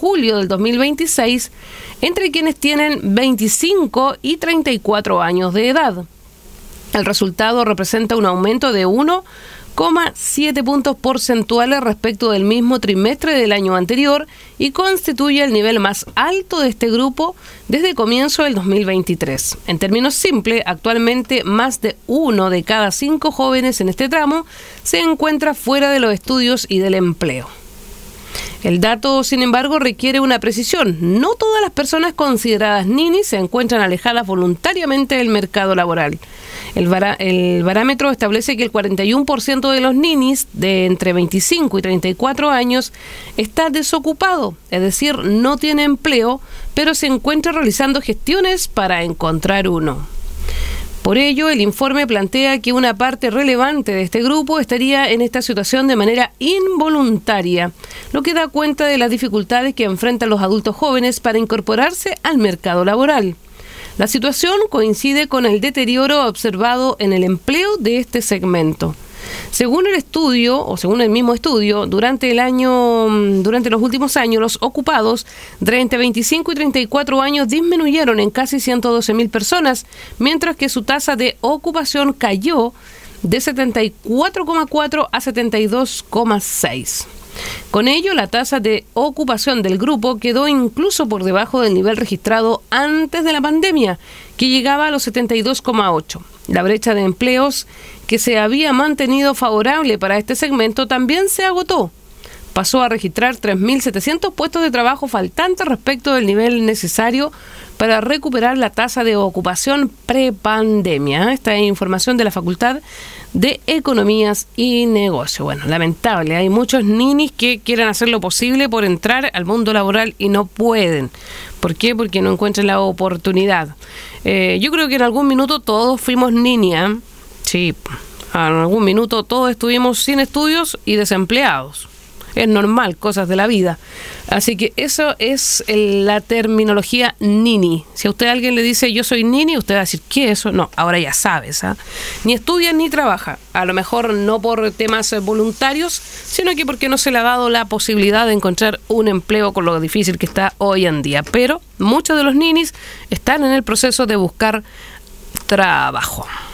julio del 2026 entre quienes tienen 25 y 34 años de edad. El resultado representa un aumento de 1,7 puntos porcentuales respecto del mismo trimestre del año anterior y constituye el nivel más alto de este grupo desde comienzo del 2023. En términos simples, actualmente más de 1 de cada 5 jóvenes en este tramo se encuentra fuera de los estudios y del empleo. El dato, sin embargo, requiere una precisión. No todas las personas consideradas ninis se encuentran alejadas voluntariamente del mercado laboral. El barómetro establece que el 41% de los ninis de entre 25 y 34 años está desocupado, es decir, no tiene empleo, pero se encuentra realizando gestiones para encontrar uno. Por ello, el informe plantea que una parte relevante de este grupo estaría en esta situación de manera involuntaria, lo que da cuenta de las dificultades que enfrentan los adultos jóvenes para incorporarse al mercado laboral. La situación coincide con el deterioro observado en el empleo de este segmento. Según el mismo estudio, durante los últimos años, los ocupados de entre 25 y 34 años disminuyeron en casi 112.000 personas, mientras que su tasa de ocupación cayó de 74,4 a 72,6. Con ello, la tasa de ocupación del grupo quedó incluso por debajo del nivel registrado antes de la pandemia, que llegaba a los 72,8. La brecha de empleos que se había mantenido favorable para este segmento también se agotó. Pasó a registrar 3.700 puestos de trabajo faltantes respecto del nivel necesario para recuperar la tasa de ocupación prepandemia. Esta es información de la Facultad de Economías y Negocios. Bueno, lamentable, hay muchos ninis que quieren hacer lo posible por entrar al mundo laboral y no pueden. ¿Por qué? Porque no encuentran la oportunidad. Yo creo que en algún minuto todos fuimos niña. Sí, en algún minuto todos estuvimos sin estudios y desempleados. Es normal, cosas de la vida. Así que eso es la terminología nini. Si a usted alguien le dice yo soy nini, usted va a decir ¿qué es eso? No, ahora ya sabes. Ni estudia ni trabaja. A lo mejor no por temas voluntarios, sino que porque no se le ha dado la posibilidad de encontrar un empleo con lo difícil que está hoy en día. Pero muchos de los ninis están en el proceso de buscar trabajo.